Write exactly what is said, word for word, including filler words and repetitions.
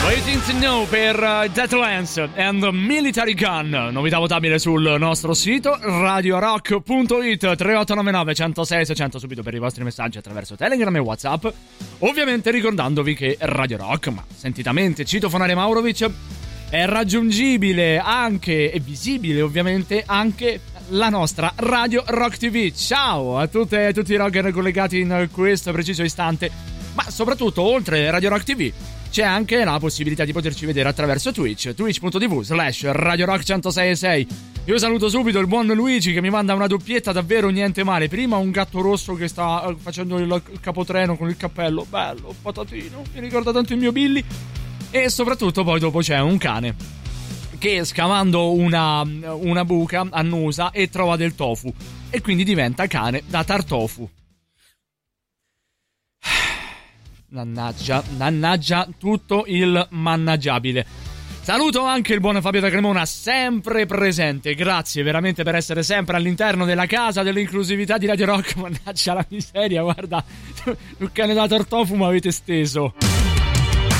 Waiting to Know per uh, Deadlands and Military Gun, novità votabile sul nostro sito radio rock punto it. Tre otto nove nove uno zero sei sei zero zero subito per i vostri messaggi attraverso Telegram e WhatsApp, ovviamente ricordandovi che Radio Rock, ma sentitamente citofonare Maurovic, è raggiungibile anche e visibile ovviamente anche la nostra Radio Rock T V. Ciao a tutte e tutti i rocker collegati in questo preciso istante, ma soprattutto oltre Radio Rock T V c'è anche la possibilità di poterci vedere attraverso Twitch, twitch punto tv slash Radio Rock centosei e sei. Io saluto subito il buon Luigi che mi manda una doppietta davvero niente male. Prima un gatto rosso che sta facendo il capotreno con il cappello, bello, patatino, mi ricorda tanto il mio Billy. E soprattutto poi dopo c'è un cane che scavando una, una buca annusa e trova del tofu e quindi diventa cane da tartofu. Mannaggia, mannaggia tutto il mannaggiabile. Saluto anche il buon Fabio da Cremona, sempre presente. Grazie veramente per essere sempre all'interno della casa dell'inclusività di Radio Rock. Mannaggia la miseria, guarda, un cane da tartofu mi avete steso.